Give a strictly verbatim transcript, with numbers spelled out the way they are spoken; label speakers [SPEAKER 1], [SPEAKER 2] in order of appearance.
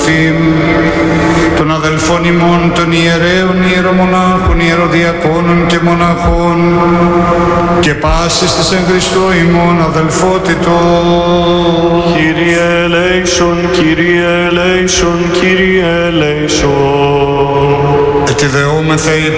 [SPEAKER 1] αυτήν, των αδελφών ημών, των ιερέων, ιερομονάχων, ιεροδιακόνων και μοναχών, και πάσης της εν Χριστώ ημών αδελφότητος.
[SPEAKER 2] Κύριε ελέησον, Κύριε ελέησον, Κύριε ελέησον.
[SPEAKER 1] Ετιδεούμεθα